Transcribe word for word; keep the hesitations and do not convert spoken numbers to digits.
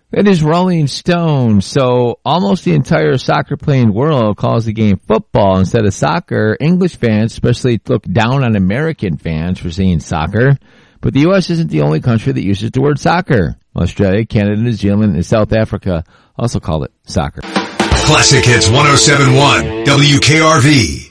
It is Rolling Stone. So almost the entire soccer playing world calls the game football instead of soccer. English fans especially look down on American fans for saying soccer. But the U S isn't the only country that uses the word soccer. Australia, Canada, New Zealand, and South Africa also call it soccer. Classic Hits one oh seven point one W K R V.